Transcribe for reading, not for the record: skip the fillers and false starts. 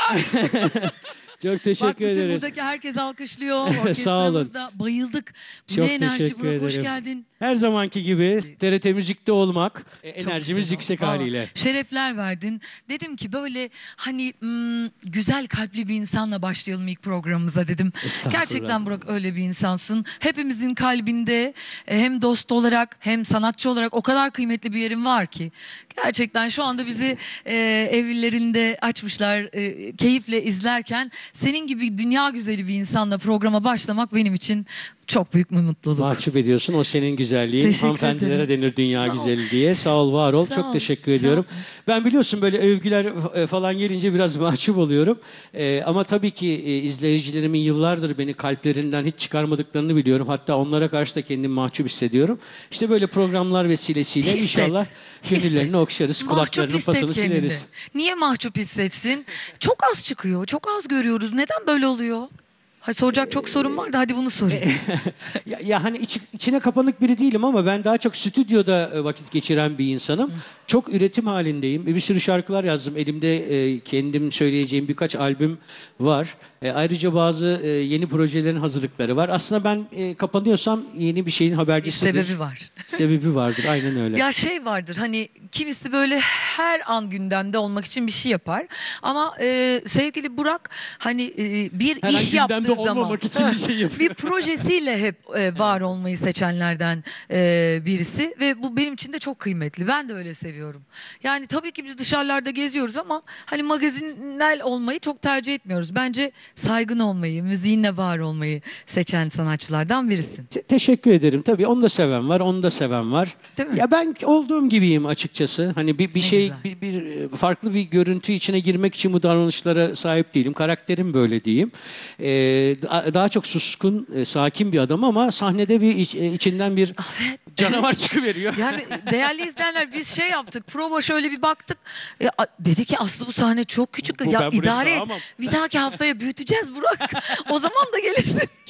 Çok Bak teşekkür bütün ederiz. buradaki herkes alkışlıyor. Sağ olun. Orkestramızda bayıldık. Bu Çok ne enerji teşekkür Burak, hoş ederim. geldin. Her zamanki gibi TRT Müzik'te olmak, Çok enerjimiz güzel oldu. yüksek Vallahi haliyle. şerefler verdin. Dedim ki böyle hani güzel kalpli bir insanla başlayalım ilk programımıza dedim. Estağfurullah. Gerçekten Burak öyle bir insansın. Hepimizin kalbinde hem dost olarak hem sanatçı olarak o kadar kıymetli bir yerin var ki. Gerçekten şu anda bizi evlerinde açmışlar keyifle izlerken senin gibi dünya güzeli bir insanla programa başlamak benim için çok büyük bir mutluluk. Mahcup ediyorsun. O senin güzelliğin. Teşekkür Hanımefendilere ederim. denir dünya Sağ ol. güzeli diye. Sağ ol, var ol. Sağ Çok ol, teşekkür sağ ediyorum. ol. Ben biliyorsun böyle övgüler falan gelince biraz mahcup oluyorum. Ama tabii ki izleyicilerimin yıllardır beni kalplerinden hiç çıkarmadıklarını biliyorum. Hatta onlara karşı da kendimi mahcup hissediyorum. İşte böyle programlar vesilesiyle Hisset, inşallah gönüllerini hisset. okşarız. Mahcup Kulaklarının hisset pasını kendini. sileriz. Niye mahcup hissetsin? Çok az çıkıyor, çok az görüyoruz. Neden böyle oluyor? Ha, soracak çok sorun var da hadi bunu sorayım. Ya hani içine kapanık biri değilim ama ben daha çok stüdyoda vakit geçiren bir insanım. Çok üretim halindeyim. Bir sürü şarkılar yazdım. Elimde kendim söyleyeceğim birkaç albüm var. Ayrıca bazı yeni projelerin hazırlıkları var. Aslında ben kapanıyorsam yeni bir şeyin Bir habercisidir. sebebi var. Sebebi vardır. Aynen öyle. Ya şey vardır hani kimisi böyle her an gündemde olmak için bir şey yapar. Ama sevgili Burak hani bir Her an iş gündemde yaptığı zaman olmamak için bir şey yapıyor. bir projesiyle hep var olmayı seçenlerden birisi ve bu benim için de çok kıymetli. Ben de öyle seviyorum. Yani tabii ki biz dışarılarda geziyoruz ama hani magazinel olmayı çok tercih etmiyoruz. Bence saygın olmayı, müziğinle var olmayı seçen sanatçılardan birisin. Teşekkür ederim. Tabii onu da seven var, onu da seven var. Değil mi? Ya ben olduğum gibiyim açıkçası. Hani bir Ne şey, güzel. bir farklı bir görüntü içine girmek için bu davranışlara sahip değilim. Karakterim böyle diyeyim. Daha çok suskun, sakin bir adam ama sahnede bir içinden bir Evet. canavar çıkıveriyor. Yani değerli izleyenler biz şey yaptık. Prova şöyle bir baktık. Dedi ki Aslı bu sahne çok küçük. Bu Ya ben buraya idare et. sığamam. Bir dahaki haftaya büyüteceğiz Burak. O zaman da gelirsin.